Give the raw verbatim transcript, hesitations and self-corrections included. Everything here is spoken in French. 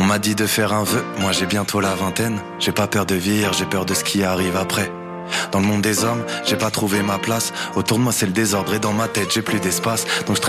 m'a dit de faire un vœu, moi j'ai bientôt la vingtaine. J'ai pas peur de vieillir, j'ai peur de ce qui arrive après. Dans le monde des hommes, j'ai pas trouvé ma place. Autour de moi c'est le désordre et dans ma tête j'ai plus d'espace. Donc je